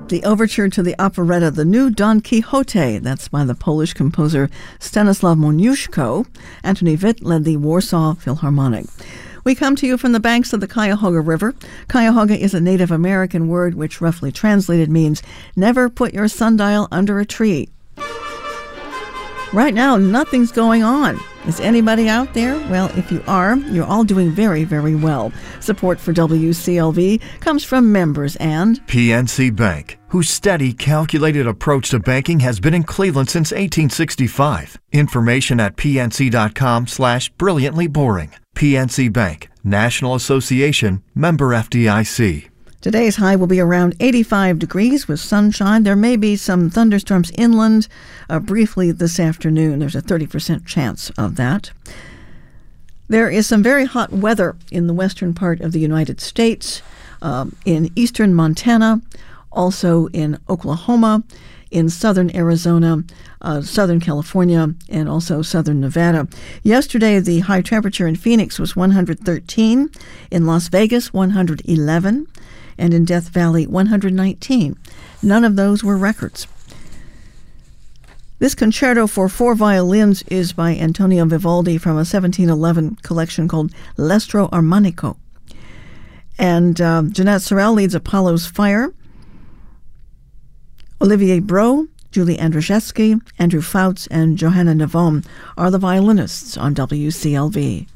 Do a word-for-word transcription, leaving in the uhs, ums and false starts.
The overture to the operetta The New Don Quixote, that's by the Polish composer Stanislaw Moniuszko. Antoni Witt led the Warsaw Philharmonic. We come to you from the banks of the Cuyahoga River. Cuyahoga is a Native American word which roughly translated means never put your sundial under a tree. Right now, nothing's going on. Is anybody out there? Well, if you are, you're all doing very, very well. Support for W C L V comes from members and P N C Bank, whose steady, calculated approach to banking has been in Cleveland since eighteen sixty-five. Information at pnc.com slash brilliantly boring. P N C Bank, National Association, member F D I C. Today's high will be around eighty-five degrees with sunshine. There may be some thunderstorms inland uh, briefly this afternoon. There's a thirty percent chance of that. There is some very hot weather in the western part of the United States, um, in eastern Montana, also in Oklahoma, in southern Arizona, uh, southern California, and also southern Nevada. Yesterday, the high temperature in Phoenix was one hundred thirteen, in Las Vegas, one hundred eleven, and in Death Valley, one hundred nineteen. None of those were records. This concerto for four violins is by Antonio Vivaldi from a seventeen eleven collection called L'Estro Armonico. And uh, Jeanette Sorrell leads Apollo's Fire. Olivier Bro, Julie Andrzejewski, Andrew Fouts, and Johanna Navon are the violinists on W C L V.